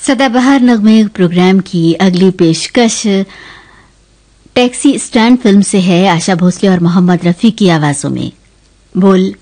सदाबहार नगमे प्रोग्राम की अगली पेशकश टैक्सी स्टैंड फिल्म से है, आशा भोसले और मोहम्मद रफी की आवाजों में। बोल